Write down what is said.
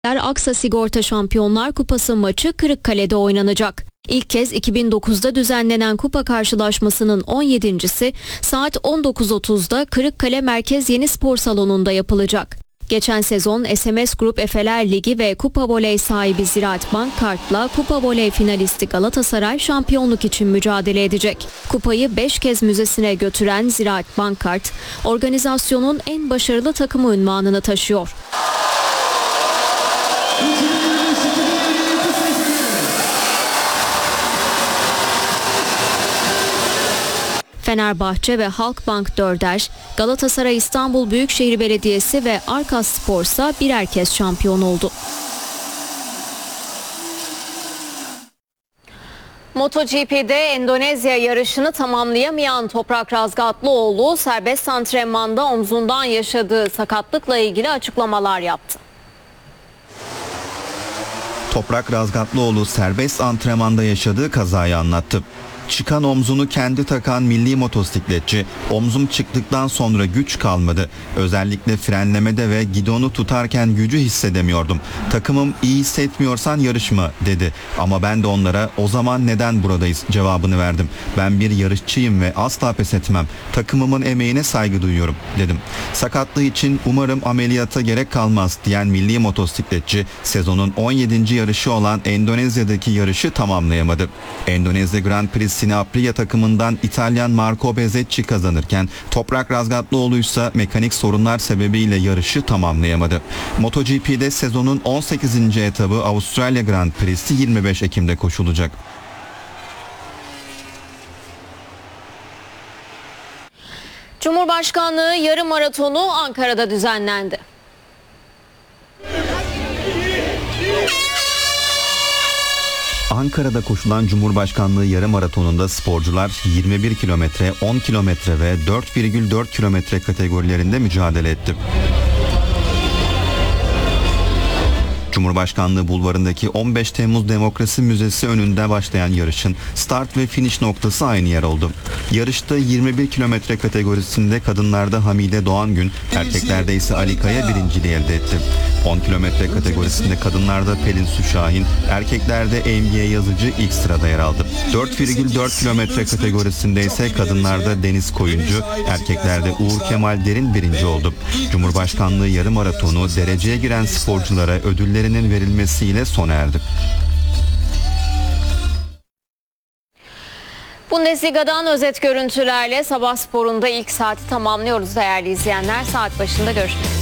Aksa Sigorta Şampiyonlar Kupası maçı Kırıkkale'de oynanacak. İlk kez 2009'da düzenlenen kupa karşılaşmasının 17.si saat 19.30'da Kırıkkale Merkez Yeni Spor Salonu'nda yapılacak. Geçen sezon SMS Grup Efeler Ligi ve Kupa Voley sahibi Ziraat Bankkart'la Kupa Voley finalisti Galatasaray şampiyonluk için mücadele edecek. Kupayı 5 kez müzesine götüren Ziraat Bankkart, organizasyonun en başarılı takımı unvanını taşıyor. Fenerbahçe ve Halkbank 4'er, Galatasaray İstanbul Büyükşehir Belediyesi ve Arkaspor ise birer kez şampiyon oldu. MotoGP'de Endonezya yarışını tamamlayamayan Toprak Razgatlıoğlu serbest antrenmanda omzundan yaşadığı sakatlıkla ilgili açıklamalar yaptı. Toprak Razgatlıoğlu serbest antrenmanda yaşadığı kazayı anlattı. Çıkan omzunu kendi takan milli motosikletçi, omzum çıktıktan sonra güç kalmadı. Özellikle frenlemede ve gidonu tutarken gücü hissedemiyordum. Takımım iyi hissetmiyorsan yarışma dedi. Ama ben de onlara o zaman neden buradayız cevabını verdim. Ben bir yarışçıyım ve asla pes etmem. Takımımın emeğine saygı duyuyorum dedim. Sakatlığı için umarım ameliyata gerek kalmaz diyen milli motosikletçi sezonun 17. yarışı olan Endonezya'daki yarışı tamamlayamadı. Endonezya Grand Prix Aprilia takımından İtalyan Marco Bezzecchi kazanırken Toprak Razgatlıoğlu ise mekanik sorunlar sebebiyle yarışı tamamlayamadı. MotoGP'de sezonun 18. etabı Avustralya Grand Prix'si 25 Ekim'de koşulacak. Cumhurbaşkanlığı yarım maratonu Ankara'da düzenlendi. Ankara'da koşulan Cumhurbaşkanlığı yarım maratonunda sporcular 21 kilometre, 10 kilometre ve 4,4 kilometre kategorilerinde mücadele etti. Cumhurbaşkanlığı bulvarındaki 15 Temmuz Demokrasi Müzesi önünde başlayan yarışın start ve finish noktası aynı yer oldu. Yarışta 21 kilometre kategorisinde kadınlarda Hamide Doğangün, erkeklerde ise Ali Kaya birinciliği elde etti. 10 kilometre kategorisinde kadınlarda Pelin Su Şahin, erkeklerde Emniye Yazıcı ilk sırada yer aldı. 4,4 kilometre kategorisinde ise kadınlarda Deniz Koyuncu, erkeklerde Uğur Kemal Derin birinci oldu. Cumhurbaşkanlığı yarım maratonu dereceye giren sporculara ödüllerinin verilmesiyle sona erdi. Bundesliga'dan özet görüntülerle Sabah Spor'un da ilk saati tamamlıyoruz değerli izleyenler. Saat başında görüşmek üzere.